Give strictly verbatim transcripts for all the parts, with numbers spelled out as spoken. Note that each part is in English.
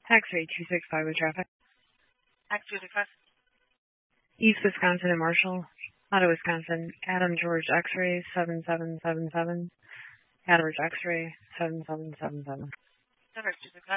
X-ray two six five with traffic. X two six five. East Wisconsin and Marshall. Out of Wisconsin. Adam George X-ray seven seven seven seven. Adam George X-ray seven seven seven seven. Number two six five.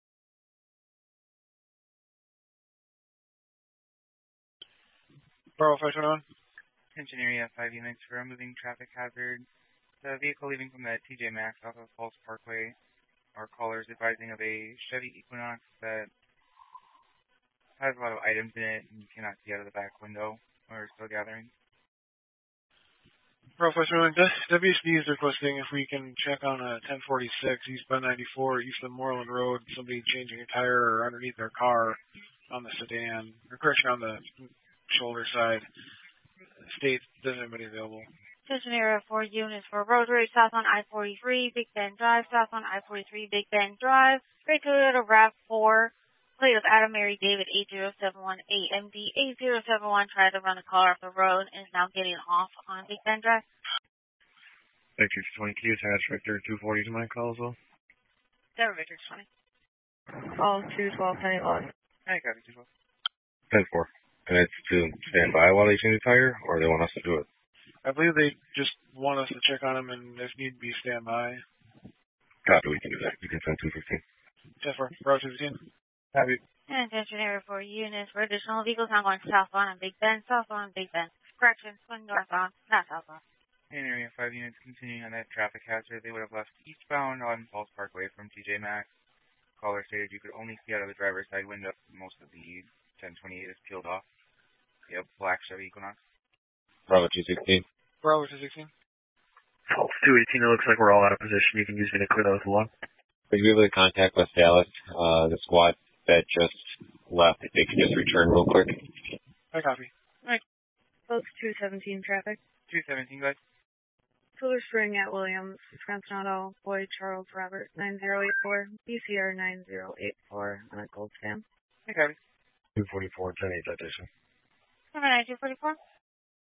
Bravo five twenty-one. Attention area five units for a moving traffic hazard. The vehicle leaving from the T J Maxx off of Falls Parkway. Our caller is advising of a Chevy Equinox that has a lot of items in it and you cannot see out of the back window. We're still gathering. Bravo five twenty-one. W S D is requesting if we can check on a ten forty-six eastbound ninety-four east of Moreland Road. Somebody changing a tire or underneath their car on the sedan. Or correction, on the shoulder side. State, does anybody available? Attention area four units for road rage south on I forty-three, Big Bend Drive, south on I forty-three, Big Bend Drive. Great Toyota RAV four, plate of Adam Mary David eight zero seven one A M D eight zero seven one, tried to run the car off the road and is now getting off on Big Bend Drive. Victor twenty, can you attach Victor two forty to my call as well? There, Victor twenty. Call two twelve Penny Lost. I got it, two twelve. ten four. And it's to stand by while they change the tire, or they want us to do it? I believe they just want us to check on them and if need be, stand by. Copy, we can do that. You can send two fifteen. ten four. Bravo two fifteen. Copy. And attention area four units for additional vehicles now going southbound on Big Bend, southbound on Big Bend. Correction, swing northbound, not southbound. In area five units continuing on that traffic hazard, they would have left eastbound on Falls Parkway from T J Maxx. Caller stated you could only see out of the driver's side window. Most of the ten twenty-eight is peeled off. Yep, black Chevy Equinox. Bravo two sixteen. Bravo two sixteen. Falls two eighteen, it looks like we're all out of position. You can use me to clear those along. Would you be able to contact West Dallas, uh, the squad that just left? If they could just return real quick. I copy. Right. Folks two seventeen traffic. two seventeen, guys. Cooler Spring at Williams, Wisconsin Auto, Boyd Charles Robert nine zero eight four, B C R nine zero eight four on a gold stamp. I got it. two forty-four, ten eight, that station. Number nine two forty-four.